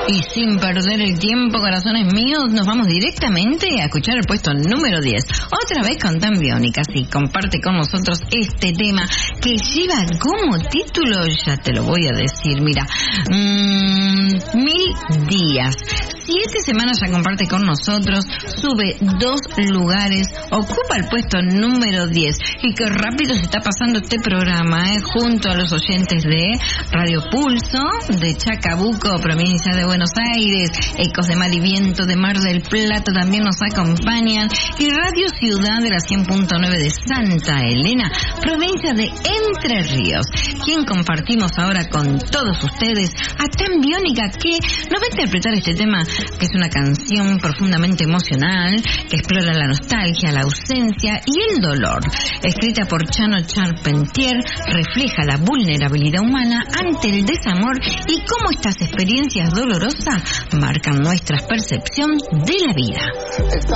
Y sin perder el tiempo, corazones míos, nos vamos directamente a escuchar el puesto número 10. Otra vez con Tan Biónica, sí, comparte con nosotros este tema que lleva como título, ya te lo voy a decir, mira, 1000 días. 7 semanas ya comparte con nosotros, sube 2 lugares, ocupa el puesto número 10. Y qué rápido se está pasando este programa, junto a los oyentes de Radio Pulso, de Chacabuco, provincia de Buenos Aires, Ecos de Mar y Viento de Mar del Plata también nos acompañan, y Radio Ciudad de la 100.9 de Santa Elena, provincia de Entre Ríos, quien compartimos ahora con todos ustedes a Tan Biónica, que nos va a interpretar este tema, que es una canción profundamente emocional, que explora la nostalgia, la ausencia y el dolor. Escrita por Chano Charpentier, refleja la vulnerabilidad humana ante el desamor y cómo estas experiencias dolorosas marcan nuestra percepción de la vida.